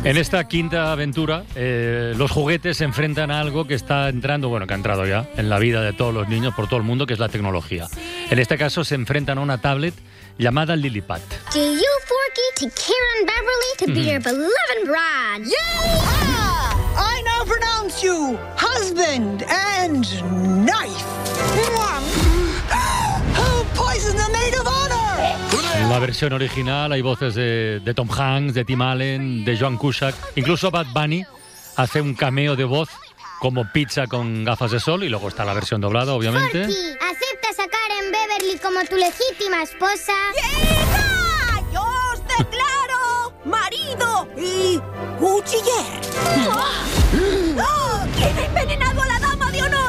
En esta quinta aventura, los juguetes se enfrentan a algo que está entrando, bueno, que ha entrado ya en la vida de todos los niños por todo el mundo, que es la tecnología. En este caso se enfrentan a una tablet llamada Lillipad. Do you, Forky, to Karen Beverly to be your beloved bride? Yeah! I now pronounce you husband and knife. Poison the maid of honor! En la versión original hay voces de Tom Hanks, de Tim Allen, de Joan Cusack. Incluso Bad Bunny hace un cameo de voz como Pizza con gafas de sol, y luego está la versión doblada, obviamente. Forky, ¿aceptas a Karen Beverly como tu legítima esposa? ¡Hija! ¡Yo os declaro marido y cuchiller! ¡Oh! ¿Quién ha envenenado a la dama de honor?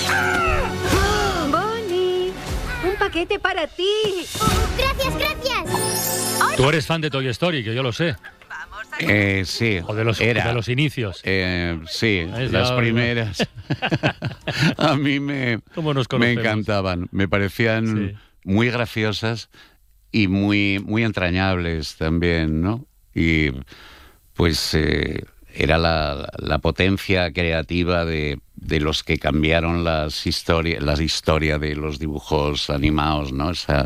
Bonnie, un paquete para ti. Gracias, gracias. Tú eres fan de Toy Story, que yo lo sé. Sí. O de los inicios. Sí, las primeras. A mí me encantaban. Me parecían muy graciosas y muy entrañables también, ¿no? Y pues era la potencia creativa de los que cambiaron la historia de los dibujos animados, ¿no? O sea,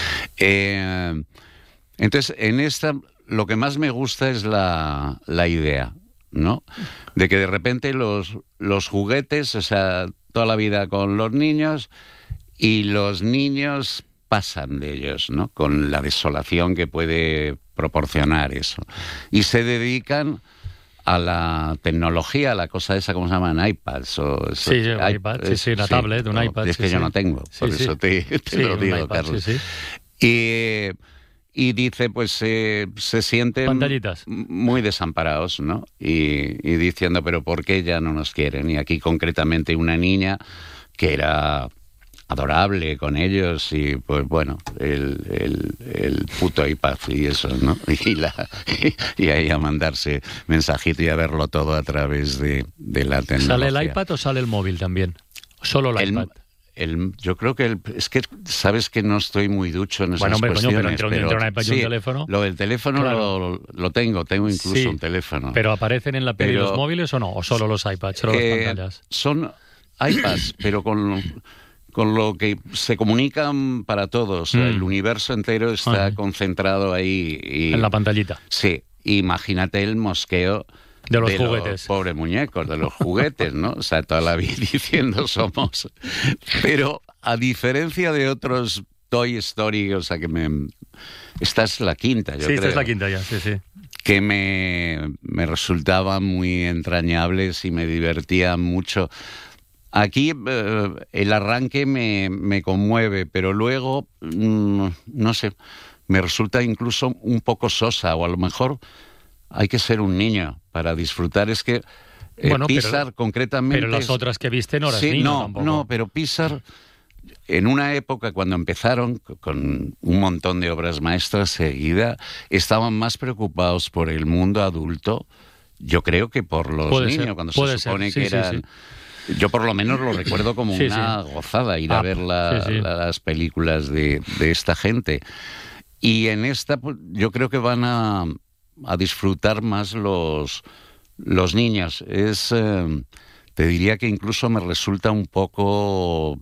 entonces, en esta lo que más me gusta es la idea, ¿no? De que de repente los juguetes, o sea, toda la vida con los niños, y los niños pasan de ellos, ¿no? Con la desolación que puede proporcionar eso. Y se dedican a la tecnología, a la cosa esa, ¿cómo se llaman? iPads. Sí, un iPad, una tablet, un iPad. Es que yo no tengo, por eso te lo digo, iPad, Carlos. Y dice, pues se sienten pantallitas muy desamparados, ¿no? Y diciendo, pero ¿por qué ya no nos quieren? Y aquí concretamente una niña que era adorable con ellos, y pues bueno, el puto iPad y eso, ¿no? Y ahí a mandarse mensajito y a verlo todo a través de la tecnología. ¿Sale el iPad o sale el móvil también? ¿Solo el iPad? Yo creo que es que sabes que no estoy muy ducho en esas cuestiones. Coño, pero entre un iPad y un teléfono. Lo del teléfono, claro, lo tengo incluso un teléfono. ¿Pero aparecen en la peli los móviles o no? ¿O solo los iPads, solo las pantallas? Son iPads, pero con lo que se comunican para todos. El universo entero está concentrado ahí. En la pantallita. Sí, imagínate el mosqueo de los juguetes. Los pobres muñecos, de los juguetes, ¿no? O sea, toda la vida diciendo somos. Pero a diferencia de otros Toy Story, o sea, esta es la quinta, yo creo. Sí, esta es la quinta ya, sí. Que me resultaban muy entrañables y me divertían mucho. Aquí el arranque me conmueve, pero luego, no sé, me resulta incluso un poco sosa, o a lo mejor hay que ser un niño para disfrutar. Es que Pixar concretamente... Pero las otras que viste no eras niño tampoco. No, pero Pixar, en una época cuando empezaron, con un montón de obras maestras seguida, estaban más preocupados por el mundo adulto, yo creo, que por los niños, cuando se supone que eran... Sí. Yo por lo menos lo recuerdo como una gozada ir a ver las películas de esta gente. Y en esta yo creo que van a disfrutar más los niños. Te diría que incluso me resulta un poco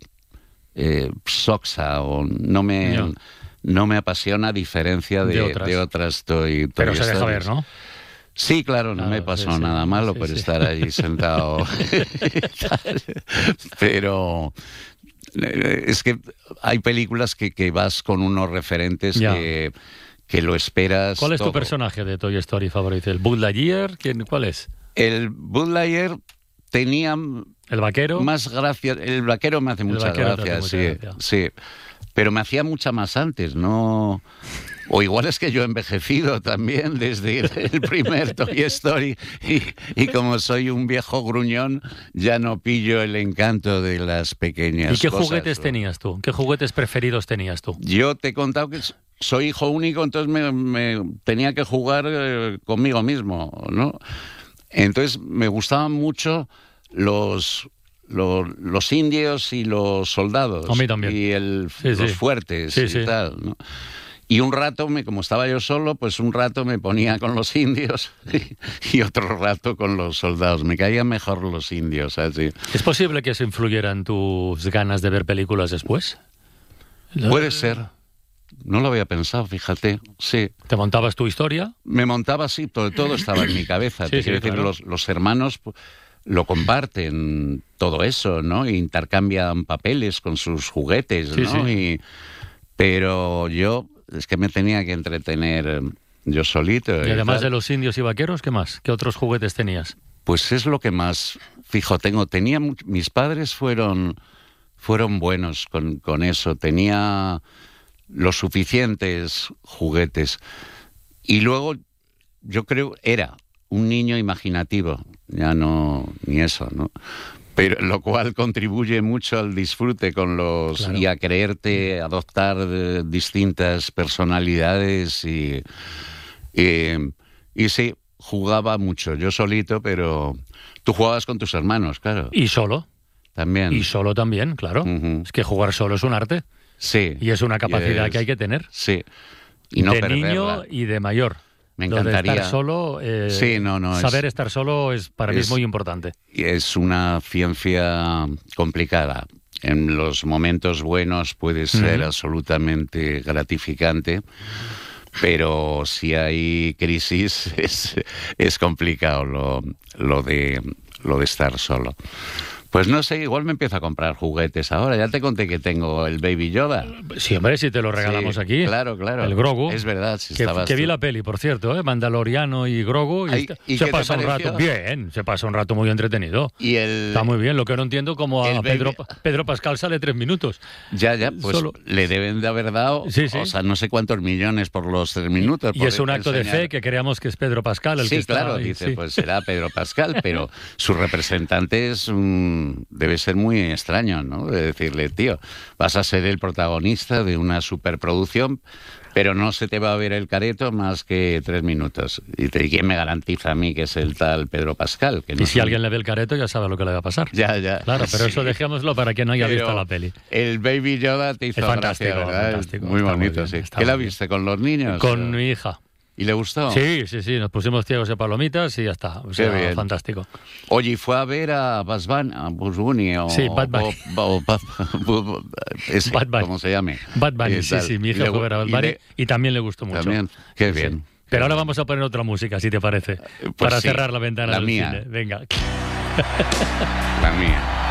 soxa, o no me apasiona, a diferencia de otras Toy Pero Stories. Se deja ver, ¿no? Sí, claro, no me pasó nada malo por estar allí sentado. Pero es que hay películas que vas con unos referentes que lo esperas. ¿Cuál es todo. Tu personaje de Toy Story favorito? ¿El Buzz Lightyear? ¿Cuál es? El Buzz Lightyear tenía... ¿El vaquero? Más gracia. El vaquero me hace mucha gracia, sí. Pero me hacía mucha más antes, ¿no? O igual es que yo he envejecido también desde el primer Toy Story y como soy un viejo gruñón, ya no pillo el encanto de las pequeñas cosas. ¿Y qué juguetes tenías tú? ¿Qué juguetes preferidos tenías tú? Yo te he contado que soy hijo único, entonces me tenía que jugar conmigo mismo, ¿no? Entonces me gustaban mucho los indios y los soldados. A mí también. Y los fuertes y tal, ¿no? Y un rato, como estaba yo solo, pues un rato me ponía con los indios y otro rato con los soldados. Me caían mejor los indios, así. ¿Es posible que eso influyera en tus ganas de ver películas después? Puede ser. No lo había pensado, fíjate. Sí. ¿Te montabas tu historia? Me montaba así, todo estaba en mi cabeza. Sí, Te sí, quiero decir, claro. los hermanos lo comparten, todo eso, ¿no? E intercambian papeles con sus juguetes, Sí, ¿no? sí. Pero yo, es que me tenía que entretener yo solito. Y además tal. de los indios y vaqueros, ¿qué más? ¿Qué otros juguetes tenías? Pues es lo que más fijo tengo. Mis padres fueron buenos con eso. Tenía los suficientes juguetes. Y luego, yo creo, era un niño imaginativo. Ya no, ni eso, ¿no? Pero lo cual contribuye mucho al disfrute con los... Claro. Y a creerte, adoptar distintas personalidades y sí, jugaba mucho, yo solito, pero tú jugabas con tus hermanos, claro. Y solo. También. Y solo también, claro. Ujú. Es que jugar solo es un arte. Sí. Y es una capacidad es- que hay que tener. Sí. Y no de perderla. niño y de mayor. Me Lo de encantaría. estar solo, Sí, no, saber estar solo para mí es es- muy importante. Y es una ciencia complicada. En los momentos buenos puede ser absolutamente gratificante, pero si hay crisis es complicado lo de estar solo. Pues no sé, igual me empiezo a comprar juguetes ahora. Ya te conté que tengo el Baby Yoda. Sí, hombre, si te lo regalamos Sí, aquí. claro, claro. El Grogu. Es verdad, si que estabas vi tú. la peli, por cierto, Mandaloriano y Grogu. Ay, ¿y se qué te pasa un pareció? rato bien, se pasa un rato muy entretenido. Y el... Está muy bien, lo que no entiendo como a el baby- Pedro Pascal sale 3 minutos. Ya, pues Solo- le deben de haber dado, Sí, sí. o sea, no sé cuántos millones por los 3 minutos. Y por es un acto de enseñar. fe que creamos que es Pedro Pascal el Sí, que está claro, ahí, dice, sí. pues será Pedro Pascal, pero su representante debe ser muy extraño, ¿no? De decirle, tío, vas a ser el protagonista de una superproducción, pero no se te va a ver el careto más que 3 minutos. ¿Y quién me garantiza a mí que es el tal Pedro Pascal? Que no Y si es un- alguien le ve el careto ya sabe lo que le va a pasar. Ya. Claro, pero Sí. eso dejémoslo para quien no haya Pero visto la peli. El Baby Yoda te hizo Es fantástico, gracia, ¿verdad? fantástico. Muy Está muy bonito, bien, sí. está ¿Qué la muy bien. viste con los niños? Con mi hija. ¿Y le gustó? Sí, nos pusimos ciegos de palomitas y ya está. O sea, bien. fantástico. Oye, ¿y fue a ver a Bugs Bunny o... Sí, Bad Bunny. ese, Bad Bunny. ¿cómo se llame? Bad Bunny, sí, Tal. mi Y hija le- fue a ver a Bad y Bunny le- y también le gustó mucho. También, qué Sí. bien. Pero ahora vamos a poner otra música, si te parece, Pues para sí, cerrar la ventana la del mía. cine. Venga. La mía.